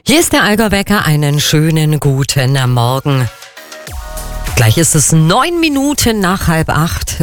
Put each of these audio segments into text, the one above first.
Hier ist der Allgäu-Wecker, einen schönen guten Morgen. Gleich ist es 9 Minuten nach 7:30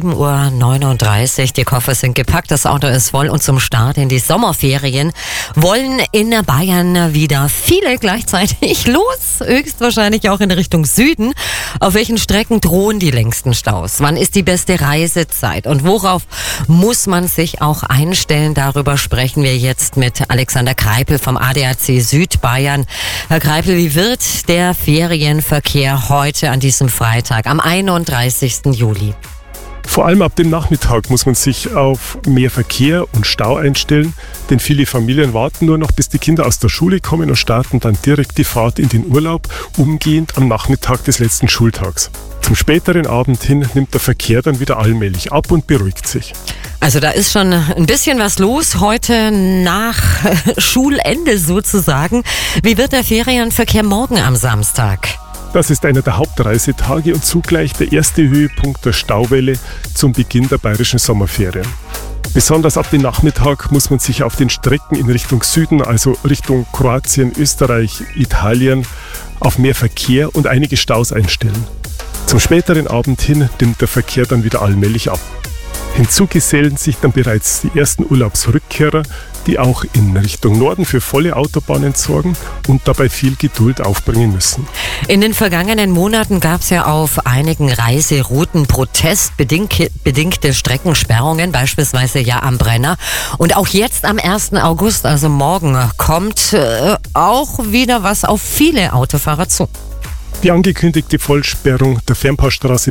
7:39 Uhr. Die Koffer sind gepackt, das Auto ist voll und zum Start in die Sommerferien wollen in Bayern wieder viele gleichzeitig los, höchstwahrscheinlich auch in Richtung Süden. Auf welchen Strecken drohen die längsten Staus? Wann ist die beste Reisezeit? Und worauf muss man sich auch einstellen? Darüber sprechen wir jetzt mit Alexander Kreipel vom ADAC Südbayern. Herr Kreipel, wie wird der Ferienverkehr heute an diesem Freitag, am 31. Juli? Vor allem ab dem Nachmittag muss man sich auf mehr Verkehr und Stau einstellen, denn viele Familien warten nur noch, bis die Kinder aus der Schule kommen und starten dann direkt die Fahrt in den Urlaub, umgehend am Nachmittag des letzten Schultags. Zum späteren Abend hin nimmt der Verkehr dann wieder allmählich ab und beruhigt sich. Also da ist schon ein bisschen was los heute nach Schulende sozusagen. Wie wird der Ferienverkehr morgen am Samstag? Das ist einer der Hauptreisetage und zugleich der erste Höhepunkt der Stauwelle zum Beginn der bayerischen Sommerferien. Besonders ab dem Nachmittag muss man sich auf den Strecken in Richtung Süden, also Richtung Kroatien, Österreich, Italien, auf mehr Verkehr und einige Staus einstellen. Zum späteren Abend hin nimmt der Verkehr dann wieder allmählich ab. Hinzu gesellen sich dann bereits die ersten Urlaubsrückkehrer, die auch in Richtung Norden für volle Autobahnen sorgen und dabei viel Geduld aufbringen müssen. In den vergangenen Monaten gab es ja auf einigen Reiserouten protestbedingte Streckensperrungen, beispielsweise ja am Brenner. Und auch jetzt am 1. August, also morgen, kommt auch wieder was auf viele Autofahrer zu. Die angekündigte Vollsperrung der Fernpassstraße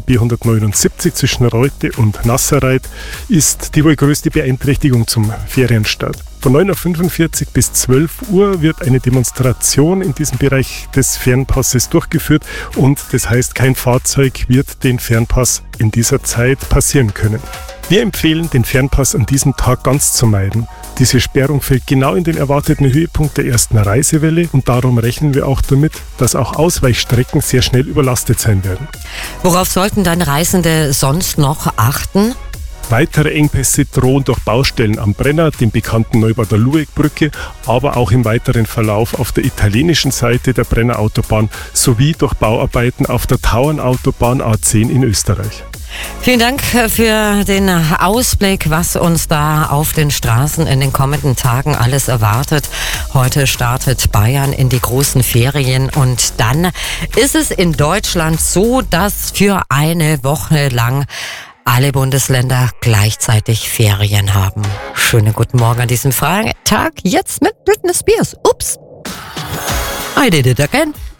B179 zwischen Reute und Nasserreit ist die wohl größte Beeinträchtigung zum Ferienstart. Von 9:45 Uhr bis 12 Uhr wird eine Demonstration in diesem Bereich des Fernpasses durchgeführt und das heißt, kein Fahrzeug wird den Fernpass in dieser Zeit passieren können. Wir empfehlen, den Fernpass an diesem Tag ganz zu meiden. Diese Sperrung fällt genau in den erwarteten Höhepunkt der ersten Reisewelle und darum rechnen wir auch damit, dass auch Ausweichstrecken sehr schnell überlastet sein werden. Worauf sollten dann Reisende sonst noch achten? Weitere Engpässe drohen durch Baustellen am Brenner, dem bekannten Neubader Luegbrücke, aber auch im weiteren Verlauf auf der italienischen Seite der Brenner Autobahn sowie durch Bauarbeiten auf der Tauernautobahn A10 in Österreich. Vielen Dank für den Ausblick, was uns da auf den Straßen in den kommenden Tagen alles erwartet. Heute startet Bayern in die großen Ferien und dann ist es in Deutschland so, dass für eine Woche lang alle Bundesländer gleichzeitig Ferien haben. Schönen guten Morgen an diesem Freitag, jetzt mit Britney Spears. Ups, I did it again.